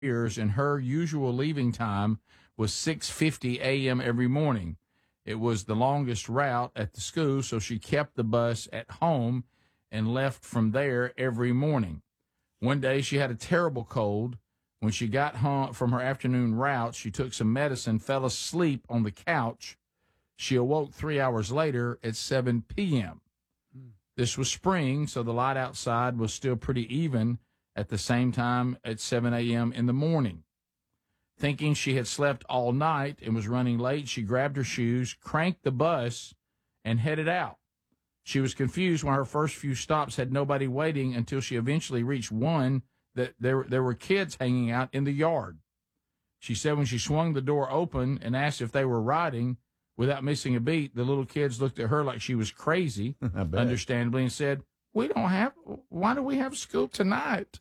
years, and her usual leaving time was 6:50 a.m. every morning. It was the longest route at the school, so she kept the bus at home and left from there every morning. One day she had a terrible cold. When she got home from her afternoon route, she took some medicine, fell asleep on the couch. She awoke 3 hours later at 7 p.m. This was spring, so the light outside was still pretty even at the same time at 7 a.m. in the morning. Thinking she had slept all night and was running late, she grabbed her shoes, cranked the bus, and headed out. She was confused when her first few stops had nobody waiting until she eventually reached one that there were kids hanging out in the yard. She said when she swung the door open and asked if they were riding, without missing a beat, the little kids looked at her like she was crazy, understandably, and said, why do we have school tonight?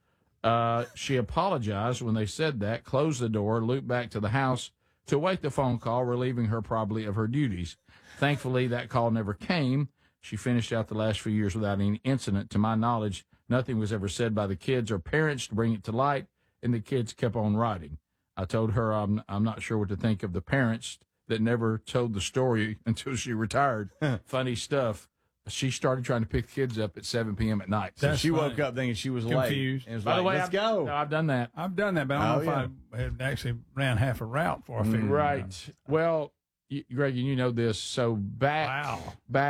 She apologized when they said that, closed the door, looped back to the house to await the phone call, relieving her probably of her duties. Thankfully, that call never came. She finished out the last few years without any incident. To my knowledge, nothing was ever said by the kids or parents to bring it to light, and the kids kept on riding. I told her I'm not sure what to think of the parents that never told the story until she retired. Funny stuff. She started trying to pick the kids up at 7 p.m. at night. So she woke up thinking she was confused. Late. And was By the way, let's go. No, I've done that. I've done that, but I don't know if I had actually ran half a route for a figure. Right. Well, Greg, you know this. So back,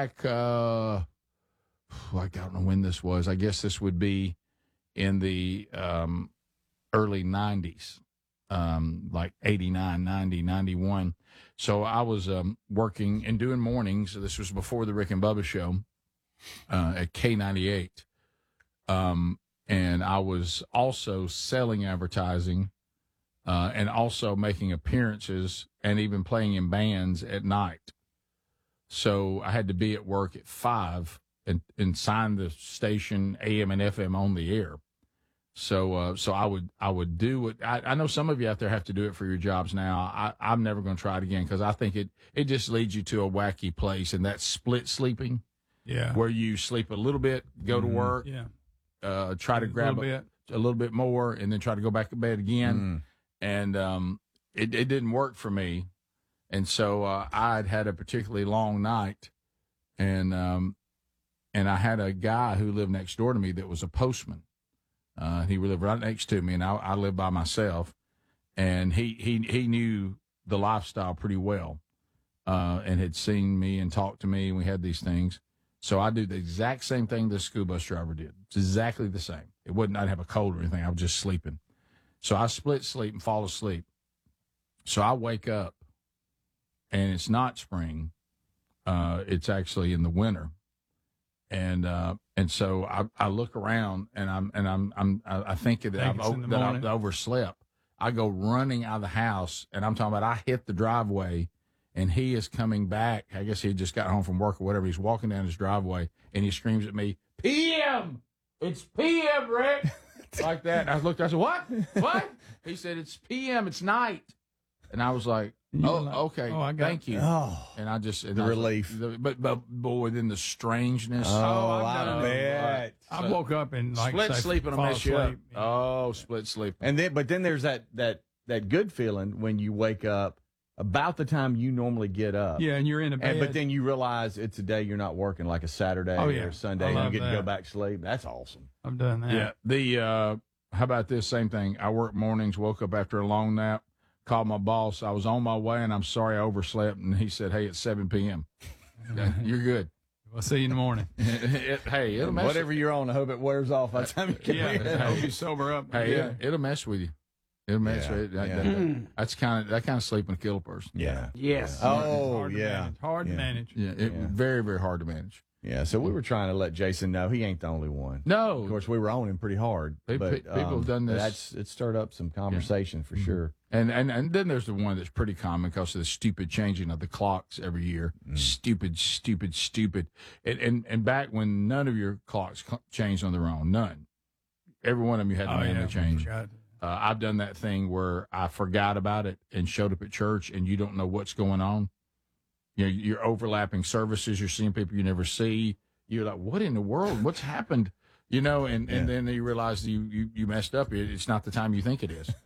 I don't know when this was. I guess this would be in the early 90s, like 89, 90, 91. So I was working and doing mornings. This was before the Rick and Bubba show at K98. And I was also selling advertising and also making appearances and even playing in bands at night. So I had to be at work at 5 and sign the station AM and FM on the air. So I would do it. I know some of you out there have to do it for your jobs now. I'm never going to try it again because I think it just leads you to a wacky place, and that's split sleeping. Yeah. Where you sleep a little bit, go to work, try to grab a little bit more, and then try to go back to bed again. And it didn't work for me. And so I'd had a particularly long night, and I had a guy who lived next door to me that was a postman. He lived right next to me, and I lived by myself. And he knew the lifestyle pretty well, and had seen me and talked to me, and we had these things. So I do the exact same thing this school bus driver did. It's exactly the same. It wasn't I'd have a cold or anything. I was just sleeping. So I split sleep and fall asleep. So I wake up, and it's not spring. It's actually in the winter. And so I look around, and I think that I've overslept. I go running out of the house, and I'm talking about I hit the driveway, and he is coming back. I guess he just got home from work or whatever. He's walking down his driveway, and he screams at me, PM! It's PM, Rick! Like that. And I looked, I said, what? What? He said, it's PM, it's night. And I was like, okay, thank you. Oh, and I just the relief. But boy, then the strangeness. I bet. I woke up and split sleeping will mess you up. Oh, split sleep. And then there's that good feeling when you wake up about the time you normally get up. Yeah, and you're in a bed. But then you realize it's a day you're not working, like a Saturday or Sunday, and you get to go back to sleep. That's awesome. I've done that. Yeah. How about this? Same thing. I work mornings, woke up after a long nap, called my boss. I was on my way, and I'm sorry I overslept. And he said, hey, it's 7 p.m. You're good. We'll see you in the morning. It'll mess whatever you're on, I hope it wears off by the time you get here. I hope you sober up. Hey, it'll mess with you. It'll mess with you. That kind of sleep will kill a person. Yeah. Yes. Oh, Hard to manage. Yeah. Very, very hard to manage. Yeah, so we were trying to let Jason know he ain't the only one. No. Of course, we were on him pretty hard. People have done this. It stirred up some conversation for sure. And then there's the one that's pretty common because of the stupid changing of the clocks every year. Stupid. And back when none of your clocks changed on their own, none. Every one of them you had to manually change. I've done that thing where I forgot about it and showed up at church and you don't know what's going on. You know, you're overlapping services. You're seeing people you never see. You're like, what in the world? What's happened? and then you realize you messed up. It's not the time you think it is.